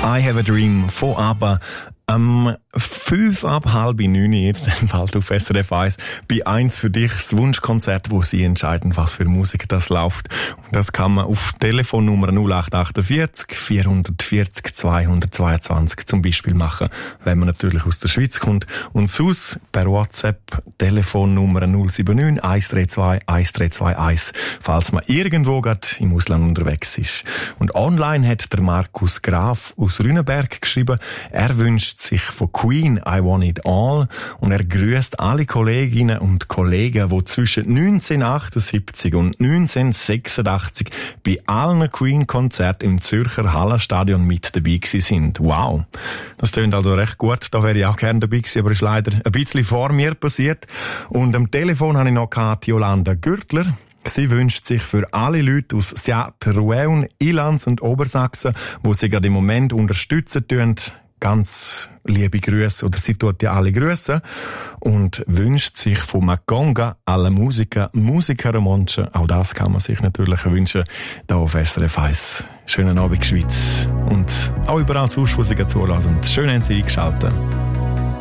I Have a Dream von ABBA. 5 ab halb 9 jetzt dann bald auf SRF 1 bei 1 für dich das Wunschkonzert, wo sie entscheiden, was für Musik das läuft. Und das kann man auf Telefonnummer 0848 440 222 zum Beispiel machen, wenn man natürlich aus der Schweiz kommt. Und sonst per WhatsApp Telefonnummer 079 132 1321, falls man irgendwo gerade im Ausland unterwegs ist. Und online hat der Markus Graf aus Rüneberg geschrieben, er wünscht sich von Queen I Want It All und er grüßt alle Kolleginnen und Kollegen, die zwischen 1978 und 1986 bei allen Queen-Konzerten im Zürcher Hallenstadion mit dabei sind. Wow, das tönt also recht gut. Da wäre ich auch gerne dabei gewesen, aber ist leider ein bisschen vor mir passiert. Und am Telefon habe ich noch Jolanda Gürtler. Sie wünscht sich für alle Leute aus Seattle, Ilanz und Obersachsen, wo sie gerade im Moment unterstützen tun, ganz liebe Grüße, oder sie tut ja alle Grüße und wünscht sich von Makonga alle Musiker und Menschen. Auch das kann man sich natürlich wünschen, hier auf SRF 1. Schönen Abend, Schweiz. Und auch überall sonst, wo Sie zulassen. Schön haben Sie eingeschaltet.